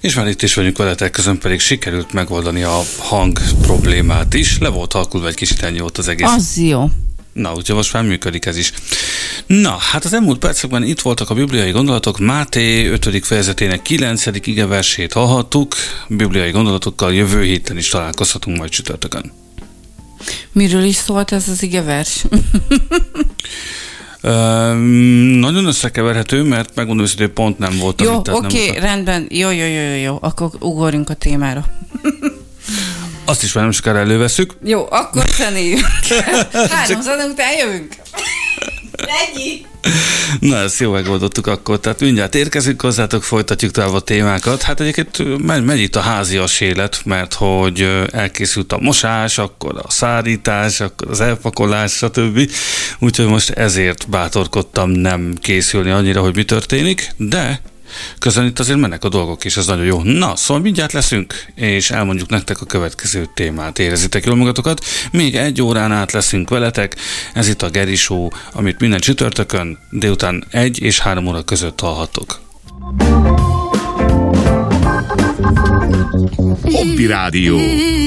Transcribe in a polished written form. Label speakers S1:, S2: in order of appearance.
S1: És már itt is vagyunk veletek, közben pedig sikerült megoldani a hang problémát is. Le volt halkulva egy kicsit, ennyi volt az egész.
S2: Az jó.
S1: Na, úgyhogy most már működik ez is. Na, hát az elmúlt percekben itt voltak a bibliai gondolatok. Máté 5. fejezetének 9. igeversét hallhattuk. Bibliai gondolatokkal jövő héten is találkozhatunk majd csütörtökön.
S2: Miről is szólt ez az igevers?
S1: Nagyon összekeverhető, mert megmondom, hogy pont nem voltam
S2: jó,
S1: itt.
S2: Jó, oké, rendben. Jó. Akkor ugorjunk a témára.
S1: Azt is már nem sokára előveszük.
S2: Jó, akkor zenéljünk. 3 zene után jövünk. Legyi!
S1: Na, ezt jó megoldottuk akkor. Tehát mindjárt érkezünk hozzátok, folytatjuk tovább a témákat. Hát egyébként megy itt a házias élet, mert hogy elkészült a mosás, akkor a szárítás, akkor az elpakolás, stb. Úgyhogy most ezért bátorkodtam nem készülni annyira, hogy mi történik, de közben itt azért mennek a dolgok, és ez nagyon jó. Na, szóval mindjárt leszünk, és elmondjuk nektek a következő témát. Érezitek jól magatokat? Még 1 órán át leszünk veletek. Ez itt a Geri Show, amit minden csütörtökön délután 1 és 3 óra között hallhattok.
S3: Hoppi Rádió.